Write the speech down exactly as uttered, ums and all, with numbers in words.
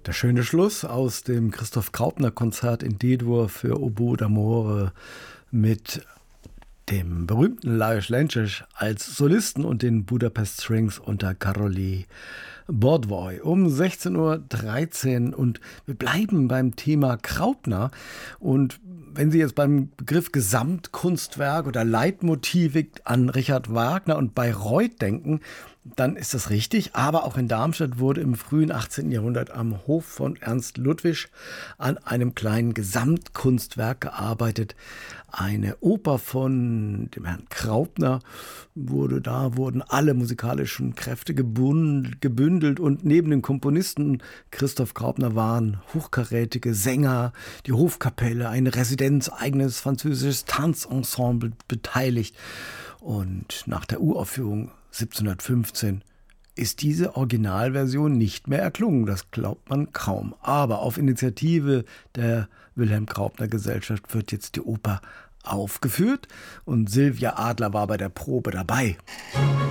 Der schöne Schluss aus dem Christoph Graupner-Konzert in D-Dur für Oboe d'Amore mit dem berühmten Lajos Lences als Solisten und den Budapest Strings unter Karolyi Bordwoj. Um sechzehn Uhr dreizehn und wir bleiben beim Thema Graupner. Und wenn Sie jetzt beim Begriff Gesamtkunstwerk oder Leitmotivik an Richard Wagner und Bayreuth denken, dann ist das richtig. Aber auch in Darmstadt wurde im frühen achtzehnten Jahrhundert am Hof von Ernst Ludwig an einem kleinen Gesamtkunstwerk gearbeitet. Eine Oper von dem Herrn Graupner wurde, da wurden alle musikalischen Kräfte gebund, gebündelt und neben dem Komponisten Christoph Graupner waren hochkarätige Sänger, die Hofkapelle, eine Residenz, eigenes französisches Tanzensemble beteiligt. Und nach der Uraufführung siebzehnhundertfünfzehn ist diese Originalversion nicht mehr erklungen. Das glaubt man kaum. Aber auf Initiative der Wilhelm Graupner Gesellschaft wird jetzt die Oper aufgeführt und Sylvia Adler war bei der Probe dabei.